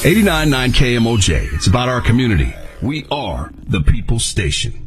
89.9 KMOJ. It's about our community. We are the People's Station.